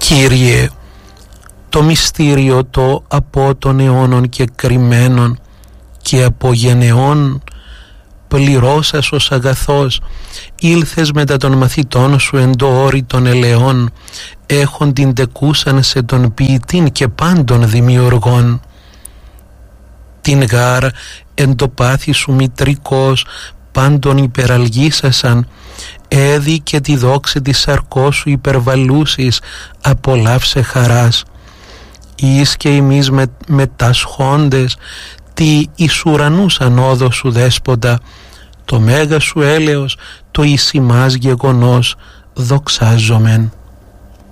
Κύριε, το μυστήριο το από των αιώνων και κρυμμένων και από γενεών πληρώσας ως αγαθός, ήλθες μετά των μαθητών σου εν το όρη των ελαιών, έχον την τεκούσαν σε τον ποιητήν και πάντων δημιουργών. Την γάρ εν το πάθη σου μητρικός πάντων υπεραλγήσασαν, έδι και τη δόξη της σαρκός σου υπερβαλούσης, απολαύσε χαράς. Εις και εμείς με τασχόντες, τι εις ουρανούς ανόδο σου δέσποτα, το μέγα σου έλεος, το εις ημάς γεγονός δοξάζομεν.